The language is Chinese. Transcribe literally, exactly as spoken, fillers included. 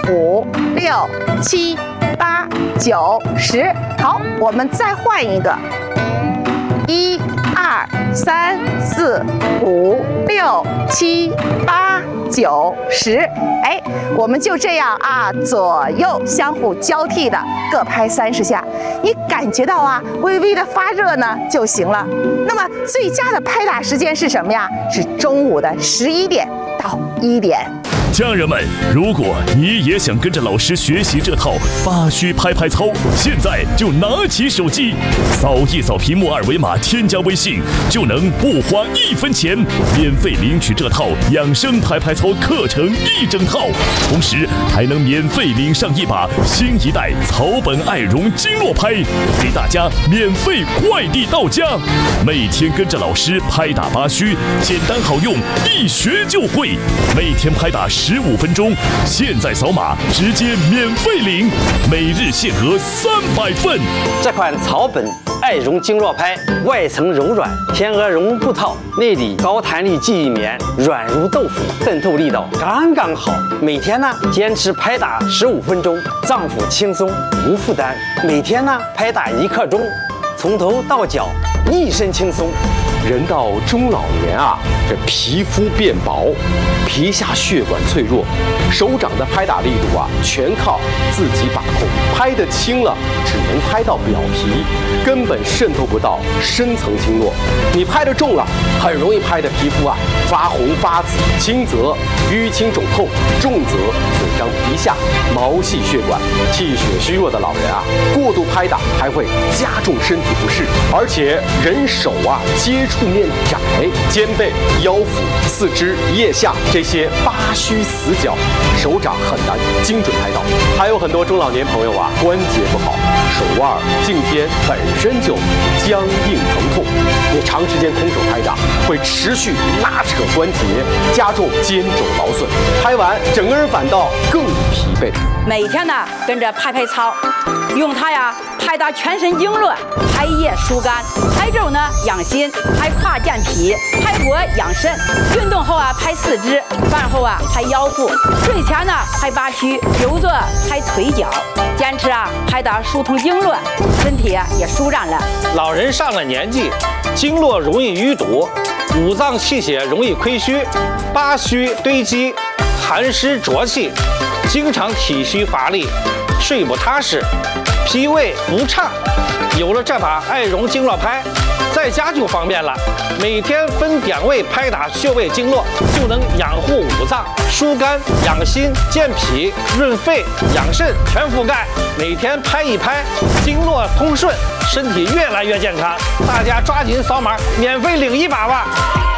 五、六、七、八、九、十。好，我们再换一个。一、二、三、四、五、六、七、八、九、十。哎，我们就这样啊，左右相互交替的各拍三十下。你感觉到啊，微微的发热呢就行了。那么最佳的拍打时间是什么呀？是中午的十一点到一点。 家人们，如果你也想跟着老师学习这套八虚拍拍操，现在就拿起手机，扫一扫屏幕二维码，添加微信，就能不花一分钱，免费领取这套养生拍拍操课程一整套，同时还能免费领上一把新一代草本爱绒经络拍，给大家免费快递到家。每天跟着老师拍打八虚，简单好用，一学就会。每天拍打十五分钟，现在扫码直接免费领，每日限额三百份。 这款草本爱绒经络拍，外层柔软，天鹅绒布套，内里高弹力记忆棉，软如豆腐，渗透力道刚刚好。每天呢，坚持拍打十五分钟，脏腑轻松无负担。每天呢，拍打一刻钟，从头到脚一身轻松。 人到中老年啊，这皮肤变薄，皮下血管脆弱，手掌的拍打力度啊，全靠自己把控。拍得轻了，只能拍到表皮，根本渗透不到深层经络。你拍得重了，很容易拍得皮肤啊发红发紫，轻则淤青肿痛，重则损伤皮下毛细血管。气血虚弱的老人啊，过度拍打还会加重身体不适，而且人手啊接触面窄，肩背、腰腹、四肢、腋下这些八虚死角，手掌很难精准拍到。还有很多中老年朋友啊，关节不好，手腕、颈肩本身就僵硬疼痛，你长时间空手拍打，会持续拉扯关节，加重肩肘劳损，拍完整个人反倒更疲惫。 每天呢，跟着拍拍操，用它呀拍打全身经络，拍腋疏肝，拍肘呢养心，拍胯健脾，拍脖养肾。运动后啊拍四肢，饭后啊拍腰腹，睡前呢拍八虚，久坐拍腿脚。坚持啊拍打疏通经络，身体啊也舒展了。 老人上了年纪，经络容易淤堵，五脏气血容易亏虚，八虚堆积，寒湿浊气，经常体虚乏力，睡不踏实，脾胃不畅。有了这把爱绒经络拍，在家就方便了，每天分点位拍打穴位经络，就能养护五脏，疏肝养心，健脾润肺养肾全覆盖。每天拍一拍，经络通顺，身体越来越健康。大家抓紧扫码，免费领一把吧。